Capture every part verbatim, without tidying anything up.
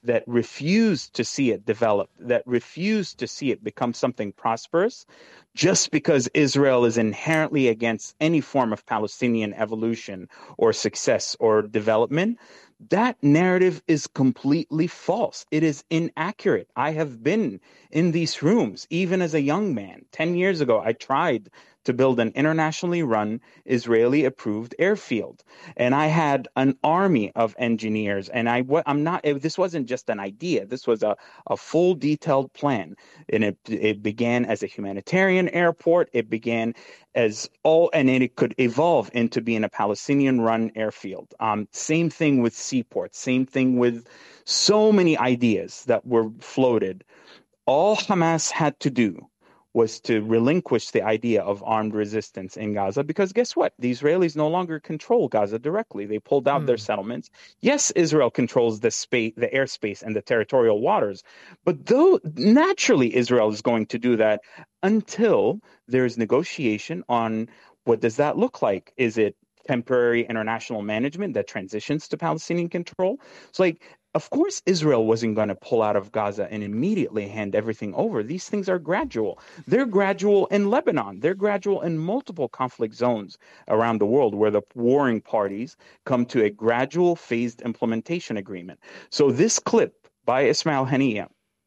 that refused to see it develop, that refused to see it become something prosperous, just because Israel is inherently against any form of Palestinian evolution or success or development, that narrative is completely false. It is inaccurate. I have been in these rooms, even as a young man. Ten years ago, I tried to build an internationally run, Israeli-approved airfield. And I had an army of engineers. And I, I'm not, it, this wasn't just an idea. This was a, a full detailed plan. And it, it began as a humanitarian airport. It began as all, and it could evolve into being a Palestinian-run airfield. Um, same thing with seaports. Same thing with so many ideas that were floated. All Hamas had to do was to relinquish the idea of armed resistance in Gaza, because guess what? The Israelis no longer control Gaza directly. They pulled out mm. their settlements. Yes, Israel controls the space, the airspace and the territorial waters, but though naturally Israel is going to do that until there's negotiation on what does that look like? Is it temporary international management that transitions to Palestinian control? It's like, of course, Israel wasn't going to pull out of Gaza and immediately hand everything over. These things are gradual. They're gradual in Lebanon. They're gradual in multiple conflict zones around the world where the warring parties come to a gradual phased implementation agreement. So this clip by Ismail Haniyeh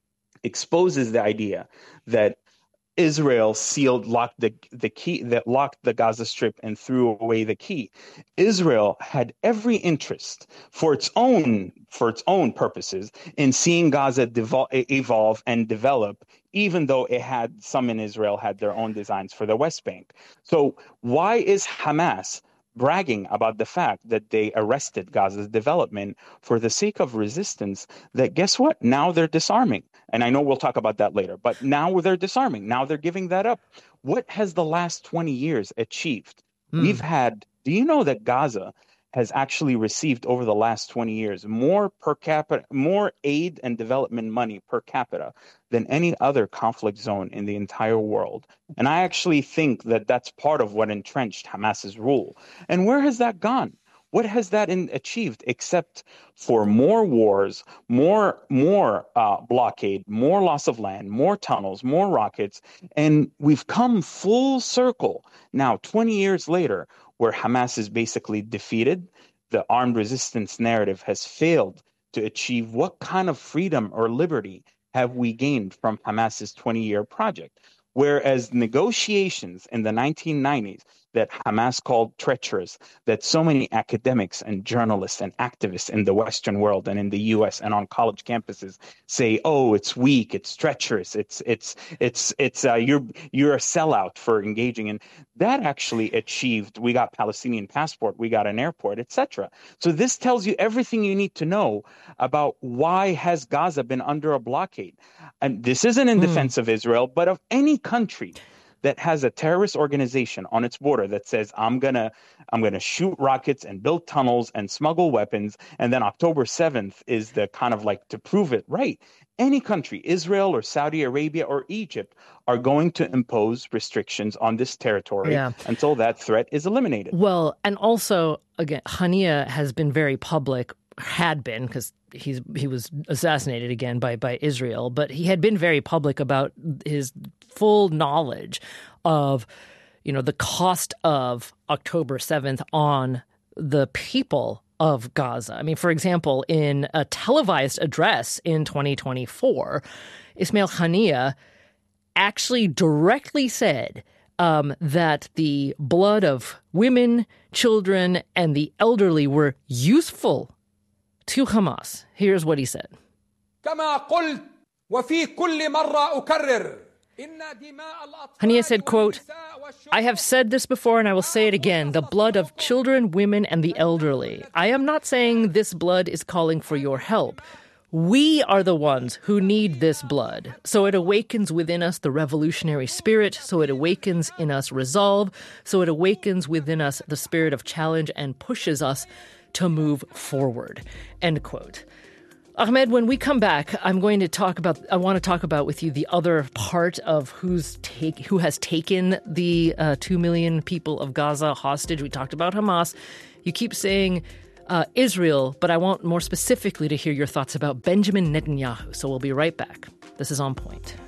exposes the idea that Israel sealed, locked the, the key, that locked the Gaza Strip and threw away the key. Israel had every interest for its own, for its own purposes in seeing Gaza devol- evolve and develop, even though it had, some in Israel had their own designs for the West Bank. So why is Hamas bragging about the fact that they arrested Gaza's development for the sake of resistance, that guess what? Now they're disarming. And I know we'll talk about that later, but now they're disarming. Now they're giving that up. What has the last twenty years achieved? Mm. We've had, do you know that Gaza has actually received over the last twenty years more per capita, more aid and development money per capita than any other conflict zone in the entire world. And I actually think that that's part of what entrenched Hamas's rule. And where has that gone? What has that in, achieved except for more wars, more more uh, blockade, more loss of land, more tunnels, more rockets? And we've come full circle now, twenty years later, where Hamas is basically defeated. The armed resistance narrative has failed to achieve. What kind of freedom or liberty have we gained from Hamas's twenty-year project? Whereas negotiations in the nineteen nineties that Hamas called treacherous, that so many academics and journalists and activists in the Western world and in the U S and on college campuses say, "Oh, it's weak, it's treacherous, it's it's it's it's uh, you're you're a sellout for engaging in." That actually achieved. We got Palestinian passport, we got an airport, et cetera. So this tells you everything you need to know about why has Gaza been under a blockade. And this isn't in mm. defense of Israel, but of any country that has a terrorist organization on its border that says, I'm gonna I'm gonna shoot rockets and build tunnels and smuggle weapons, and then October seventh is the kind of like to prove it right. Any country, Israel or Saudi Arabia or Egypt, are going to impose restrictions on this territory yeah. until that threat is eliminated. Well, and also, again, Haniyeh has been very public, had been, because he's he was assassinated again by, by Israel, but he had been very public about his full knowledge of, you know, the cost of October seventh on the people of Gaza. I mean, for example, in a televised address in twenty twenty-four, Ismail Haniyeh actually directly said um, that the blood of women, children, and the elderly were useful to Hamas. Here's what he said. كما قلت وفي كل مرة أكرر. Haniyeh said, quote, "I have said this before and I will say it again, the blood of children, women, and the elderly. I am not saying this blood is calling for your help. We are the ones who need this blood. So it awakens within us the revolutionary spirit, so it awakens in us resolve, so it awakens within us the spirit of challenge and pushes us to move forward." End quote. Ahmed, when we come back, I'm going to talk about, I want to talk about with you the other part of who's take, who has taken the uh, two million people of Gaza hostage. We talked about Hamas. You keep saying uh, Israel, but I want more specifically to hear your thoughts about Benjamin Netanyahu. So we'll be right back. This is On Point.